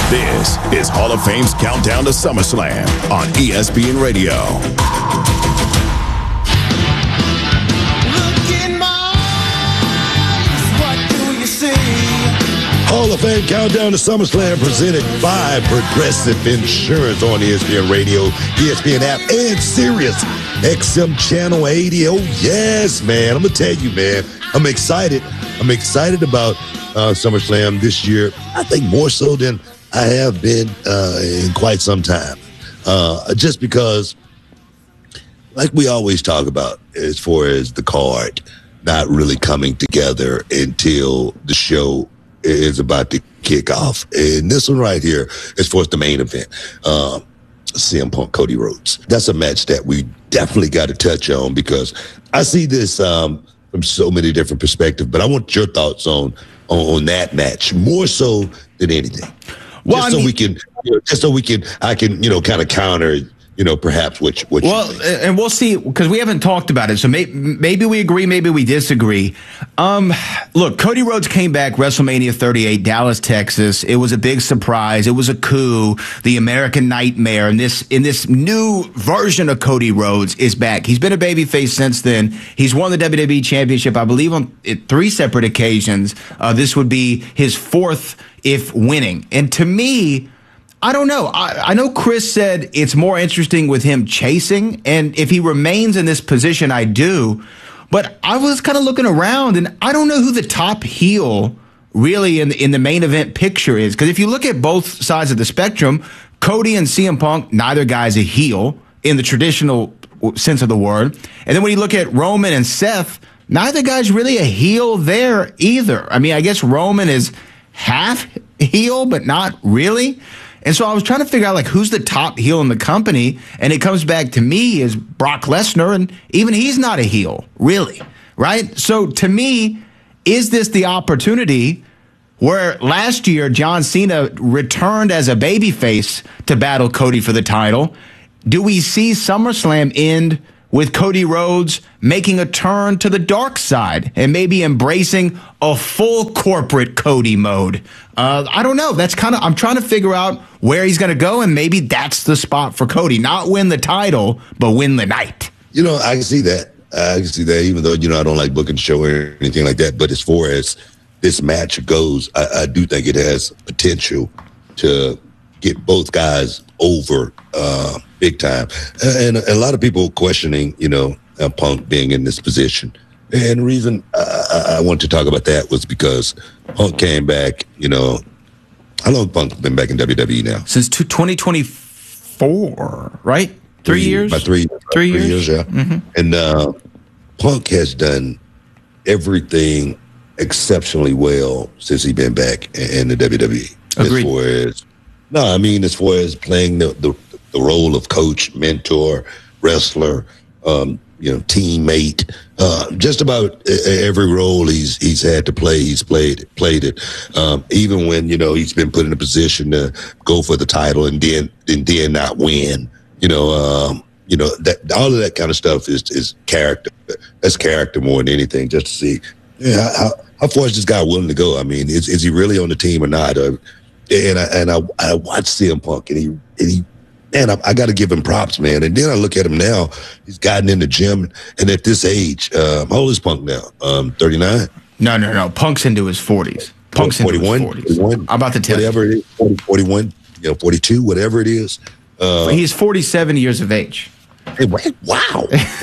This is Hall of Fame's Countdown to SummerSlam on ESPN Radio. Look in my eyes, what do you see? Hall of Fame Countdown to SummerSlam presented by Progressive Insurance on ESPN Radio, ESPN app, and Sirius XM Channel 80. Oh, yes, man. I'm going to tell you, man, I'm excited. I'm excited about SummerSlam this year. I think more so than I have been in quite some time. Just because, like we always talk about, as far as the card not really coming together until the show is about to kick off. And this one right here, as far as the main event, CM Punk, Cody Rhodes. That's a match that we definitely got to touch on because I see this from so many different perspectives, but I want your thoughts on that match more so than anything. Well, I can kind of counter, perhaps which. Well, and we'll see, because we haven't talked about it. So maybe we agree, maybe we disagree. Look, Cody Rhodes came back WrestleMania 38, Dallas, Texas. It was a big surprise. It was a coup. The American Nightmare, and this new version of Cody Rhodes is back. He's been a babyface since then. He's won the WWE Championship, I believe, on 3 separate occasions. This would be his 4th if winning. And to me, I don't know. I know Chris said it's more interesting with him chasing, and if he remains in this position, I do. But I was kind of looking around, and I don't know who the top heel really in the main event picture is. Because if you look at both sides of the spectrum, Cody and CM Punk, neither guy's a heel in the traditional sense of the word. And then when you look at Roman and Seth, neither guy's really a heel there either. I mean, I guess Roman is half heel, but not really. And so I was trying to figure out, like, who's the top heel in the company, and it comes back to me as Brock Lesnar, and even he's not a heel, really, right? So to me, is this the opportunity where last year John Cena returned as a babyface to battle Cody for the title? Do we see SummerSlam end with Cody Rhodes making a turn to the dark side and maybe embracing a full corporate Cody mode? I don't know. I'm trying to figure out where he's going to go, and maybe that's the spot for Cody. Not win the title, but win the night. I can see that. Even though, I don't like booking the show or anything like that. But as far as this match goes, I do think it has potential to get both guys over big time. And a lot of people questioning, Punk being in this position. And the reason I want to talk about that was because Punk came back, how long Punk's been back in WWE now? Since 2024, right? 3 years? About 3 years, yeah. Mm-hmm. And Punk has done everything exceptionally well since he's been back in the WWE. Agreed. As far as playing the role of coach, mentor, wrestler, teammate, just about every role he's had to play, he's played it. Even when he's been put in a position to go for the title and then not win. That all of that kind of stuff is character. That's character more than anything. Just to see how far is this guy willing to go? I mean, is he really on the team or not? And I watch CM Punk, and I got to give him props, man. And then I look at him now; he's gotten in the gym, and at this age, how old is Punk now? 39. No. Punk's into his 40s. Punk's 41. Into his 40s. I'm about to tell whatever you. It is, 41, 42, whatever it is. He's 47 years of age. Hey, wow!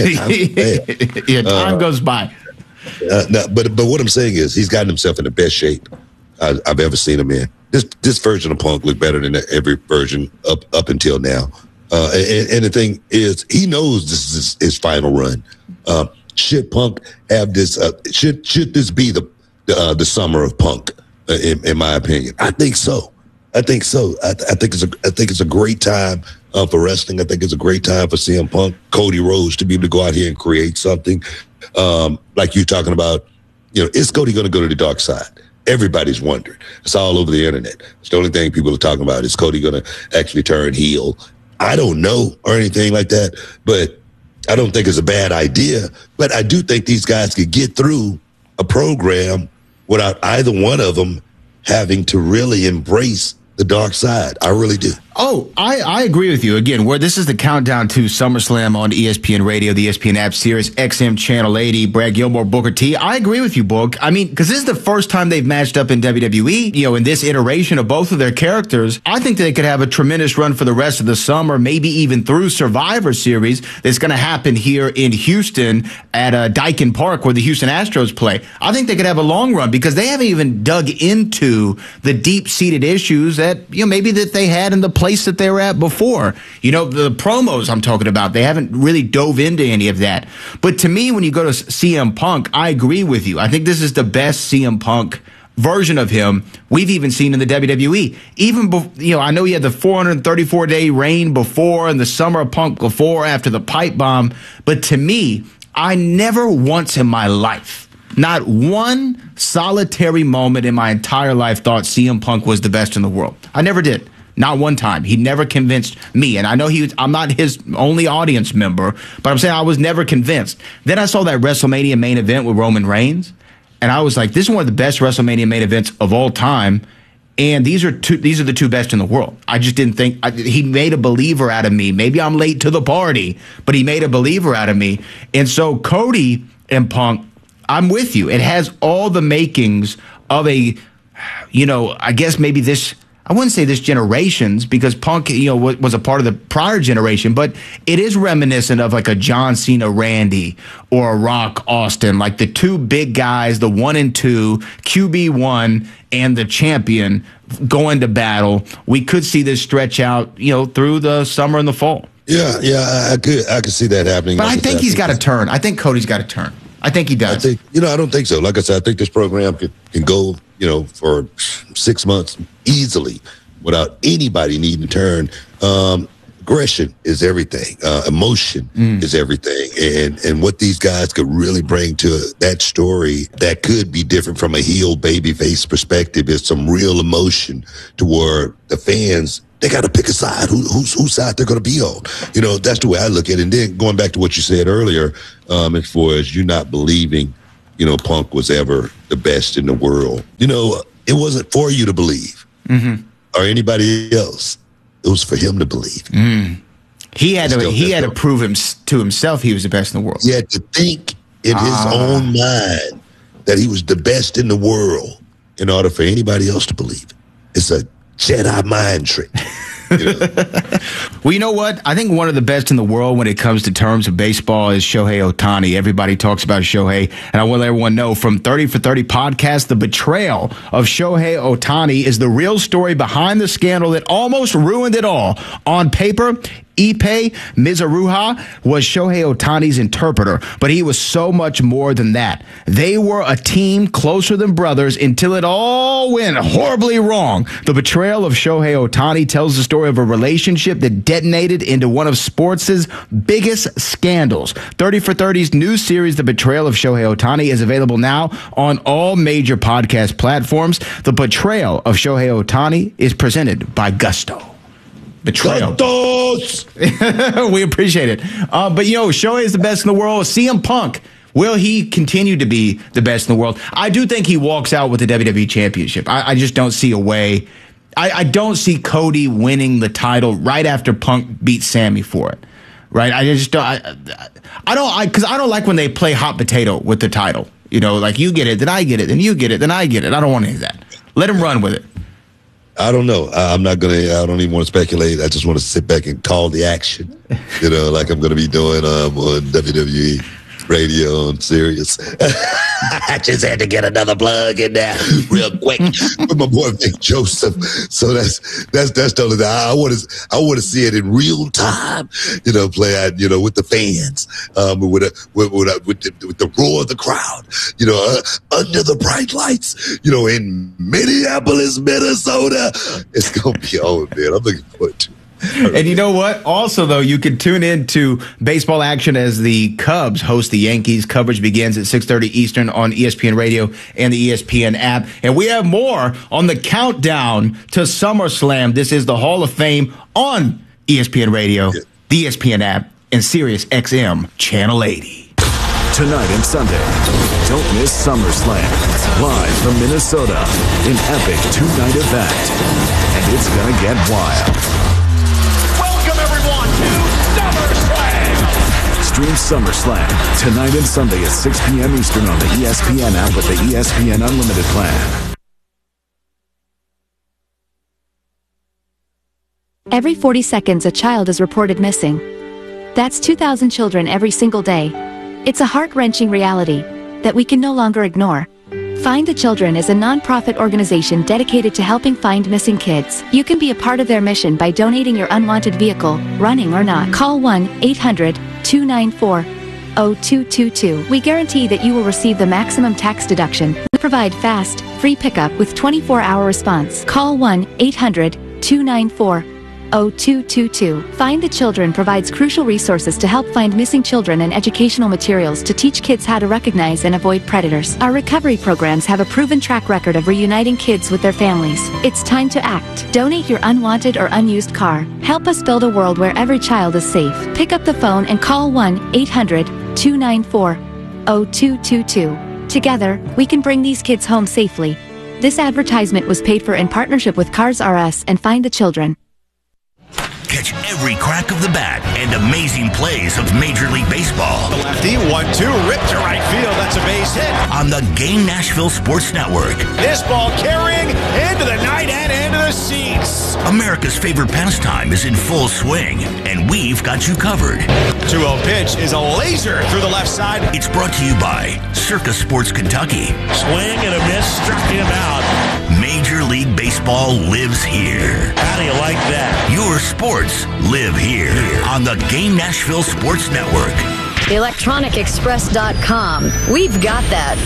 Time goes by. But what I'm saying is, he's gotten himself in the best shape I've ever seen him in. This version of Punk looked better than every version up until now. And the thing is, he knows this is his final run. Should Punk have this? Should this be the summer of Punk? In my opinion, I think so. I think it's a great time for wrestling. I think it's a great time for CM Punk, Cody Rhodes to be able to go out here and create something. Like you're talking about, is Cody going to go to the dark side? Everybody's wondering. It's all over the internet. It's the only thing people are talking about. Is Cody going to actually turn heel? I don't know or anything like that, but I don't think it's a bad idea. But I do think these guys could get through a program without either one of them having to really embrace the dark side. I really do. Oh, I agree with you. Again, where this is the countdown to SummerSlam on ESPN Radio, the ESPN app, Sirius XM Channel 80, Brad Gilmore, Booker T. I agree with you, Book. I mean, because this is the first time they've matched up in WWE, in this iteration of both of their characters. I think they could have a tremendous run for the rest of the summer, maybe even through Survivor Series that's going to happen here in Houston at Daikin Park where the Houston Astros play. I think they could have a long run because they haven't even dug into the deep-seated issues that, maybe that they had in the place that they were at before. The promos I'm talking about, they haven't really dove into any of that. But to me, when you go to CM Punk, I agree with you. I think this is the best CM Punk version of him we've even seen in the WWE. Even, I know he had the 434-day reign before and the summer of Punk before, after the pipe bomb. But to me, I never once in my life, not one solitary moment in my entire life, thought CM Punk was the best in the world. I never did. Not one time. He never convinced me. And I know I'm not his only audience member, but I'm saying I was never convinced. Then I saw that WrestleMania main event with Roman Reigns, and I was like, this is one of the best WrestleMania main events of all time. And these are the two best in the world. I just didn't think he made a believer out of me. Maybe I'm late to the party, but he made a believer out of me. And so Cody and Punk, I'm with you. It has all the makings of I guess maybe this, I wouldn't say this generation's, because Punk, was a part of the prior generation, but it is reminiscent of like a John Cena Randy or a Rock Austin, like the two big guys, the 1 and 2, QB1 and the champion going to battle. We could see this stretch out, through the summer and the fall. Yeah, I could see that happening. But I think he's got to turn. I think Cody's got to turn. I think he does. I don't think so. Like I said, I think this program can go, for 6 months easily without anybody needing to turn. Aggression is everything. Emotion is everything. And what these guys could really bring to that story that could be different from a heel babyface perspective is some real emotion to where the fans, they got to pick a side, whose side they're going to be on. That's the way I look at it. And then going back to what you said earlier, as far as you not believing, Punk was ever the best in the world. It wasn't for you to believe or anybody else. It was for him to believe. He had to prove to himself he was the best in the world. He had to think in his own mind that he was the best in the world in order for anybody else to believe it. It's a Jedi mind trick. Well, you know what? I think one of the best in the world when it comes to terms of baseball is Shohei Ohtani. Everybody talks about Shohei, and I want to let everyone know from 30 for 30 podcast, the betrayal of Shohei Ohtani is the real story behind the scandal that almost ruined it all. On paper, Ippei Mizuruha was Shohei Ohtani's interpreter, but he was so much more than that. They were a team closer than brothers until it all went horribly wrong. The betrayal of Shohei Ohtani tells the story of a relationship that detonated into one of sports' biggest scandals. 30 for 30's new series, The Betrayal of Shohei Ohtani, is available now on all major podcast platforms. The Betrayal of Shohei Ohtani is presented by Gusto. Betrayal. We appreciate it. But, Shohei is the best in the world. CM Punk, will he continue to be the best in the world? I do think he walks out with the WWE Championship. I just don't see a way. I don't see Cody winning the title right after Punk beats Sammy for it. Right? I just don't. Because I don't like when they play hot potato with the title. Like you get it, then I get it, then you get it, then I get it. I don't want any of that. Let him run with it. I don't know. I don't even want to speculate. I just want to sit back and call the action, like I'm going to be doing on WWE Radio and Sirius. I just had to get another plug in there real quick with my boy Vic Joseph. So that's totally that. I want to see it in real time, play out, with the fans, with the roar of the crowd, under the bright lights, in Minneapolis, Minnesota. It's gonna be on, man. I'm looking forward to it. And you know what? Also, though, you can tune in to baseball action as the Cubs host the Yankees. Coverage begins at 6:30 Eastern on ESPN Radio and the ESPN app. And we have more on the countdown to SummerSlam. This is the Hall of Fame on ESPN Radio, the ESPN app, and Sirius XM Channel 80. Tonight and Sunday, Don't miss SummerSlam, live from Minnesota, an epic two-night event. And it's gonna get wild. Welcome everyone to SummerSlam! Stream SummerSlam tonight and Sunday at 6 p.m. Eastern on the ESPN app with the ESPN Unlimited plan. Every 40 seconds a child is reported missing. That's 2,000 children every single day. It's a heart-wrenching reality that we can no longer ignore. Find the Children is a non-profit organization dedicated to helping find missing kids. You can be a part of their mission by donating your unwanted vehicle, running or not. Call 1-800-294-0222. We guarantee that you will receive the maximum tax deduction. We provide fast, free pickup with 24-hour response. Call 1-800-294-0222. Find the Children provides crucial resources to help find missing children and educational materials to teach kids how to recognize and avoid predators. Our recovery programs have a proven track record of reuniting kids with their families. It's time to act. Donate your unwanted or unused car. Help us build a world where every child is safe. Pick up the phone and call 1-800-294-0222. Together, we can bring these kids home safely. This advertisement was paid for in partnership with Cars R Us and Find the Children. Catch every crack of the bat and amazing plays of Major League Baseball. The lefty, 1-2, ripped to right field. That's a base hit. On the Game Nashville Sports Network. This ball carrying into the night and into the seats. America's favorite pastime is in full swing, and we've got you covered. 2-0 pitch is a laser through the left side. It's brought to you by Circa Sports Kentucky. Swing and a miss, struck him out. Major League Baseball lives here. How do you like that? Your sports live here on the Game Nashville Sports Network. ElectronicExpress.com. We've got that.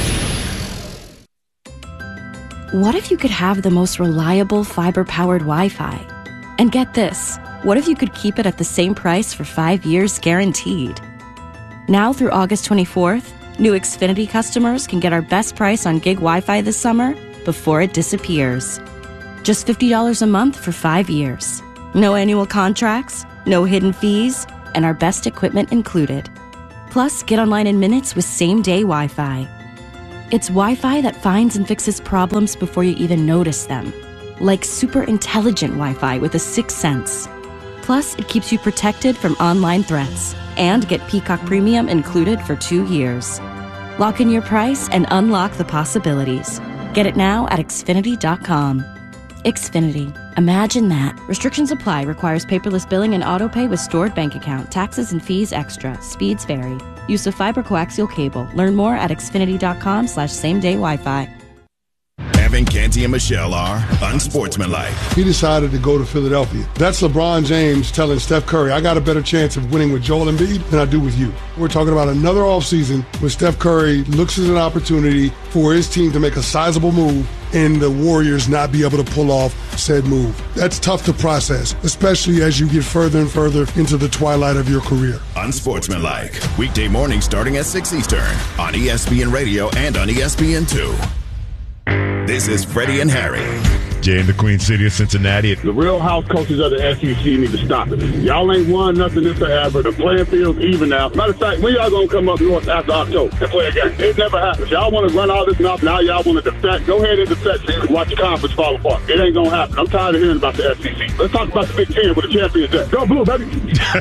What if you could have the most reliable fiber-powered Wi-Fi? And get this, what if you could keep it at the same price for 5 years guaranteed? Now through August 24th, new Xfinity customers can get our best price on gig Wi-Fi this summer before it disappears. Just $50 a month for 5 years. No annual contracts, no hidden fees, and our best equipment included. Plus, get online in minutes with same-day Wi-Fi. It's Wi-Fi that finds and fixes problems before you even notice them. Like super intelligent Wi-Fi with a sixth sense. Plus, it keeps you protected from online threats. And get Peacock Premium included for 2 years. Lock in your price and unlock the possibilities. Get it now at Xfinity.com. Xfinity. Imagine that. Restrictions apply. Requires paperless billing and autopay with stored bank account. Taxes and fees extra. Speeds vary. Use of fiber coaxial cable. Learn more at Xfinity.com/same-day Wi-Fi. Evan, Canty, and Michelle are unsportsmanlike. He decided to go to Philadelphia. That's LeBron James telling Steph Curry, I got a better chance of winning with Joel Embiid than I do with you. We're talking about another offseason where Steph Curry looks at an opportunity for his team to make a sizable move and the Warriors not be able to pull off said move. That's tough to process, especially as you get further and further into the twilight of your career. Unsportsmanlike. Weekday mornings starting at 6 Eastern on ESPN Radio and on ESPN2. This is Freddie and Harry. Jay in the Queen City of Cincinnati. The real house coaches of the SEC need to stop it. Y'all ain't won nothing this forever. The playing field's even now. Matter of fact, when y'all gonna come up north after October and play a game? It never happens. Y'all want to run all this mouth. Now y'all want to defect. Go ahead and defect and watch the conference fall apart. It ain't gonna happen. I'm tired of hearing about the SEC. Let's talk about the Big Ten where the champions at. Go Blue, baby.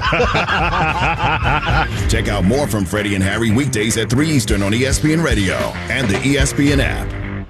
Check out more from Freddie and Harry weekdays at 3 Eastern on ESPN Radio and the ESPN app.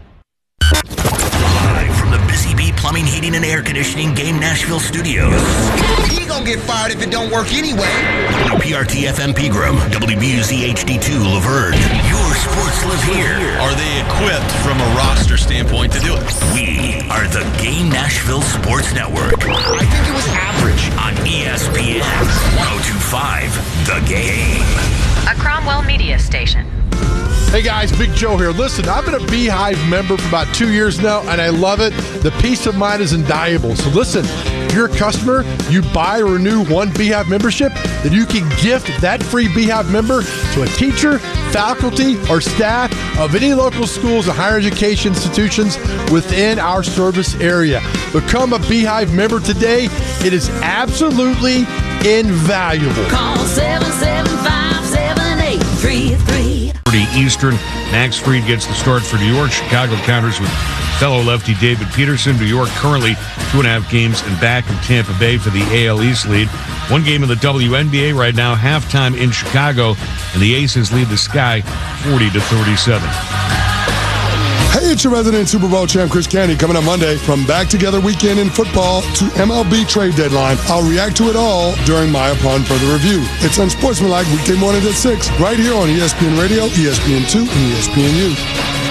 Live from the Busy Bee Plumbing, Heating, and Air Conditioning Game Nashville Studios. He gonna get fired if it don't work anyway. WPRT FM Pegram, WBUZ HD2 Laverne. Your sports live here. Are they equipped from a roster standpoint to do it? We are the Game Nashville Sports Network. I think it was average. On ESPN 102.5, The Game. A Cromwell Media Station. Hey guys, Big Joe here. Listen, I've been a Beehive member for about 2 years now, and I love it. The peace of mind is invaluable. So listen, if you're a customer, you buy or renew one Beehive membership, then you can gift that free Beehive member to a teacher, faculty, or staff of any local schools and higher education institutions within our service area. Become a Beehive member today. It is absolutely invaluable. Call 775-7833. Eastern. Max Fried gets the start for New York. Chicago counters with fellow lefty David Peterson. New York currently 2.5 games in back of Tampa Bay for the AL East lead. One game in the WNBA right now, halftime in Chicago, and the Aces lead the Sky 40-37. Hey, it's your resident Super Bowl champ, Chris Canty, coming up Monday. From back together weekend in football to MLB trade deadline, I'll react to it all during my Upon Further Review. It's Unsportsmanlike weekday mornings at 6, right here on ESPN Radio, ESPN2, and ESPNU.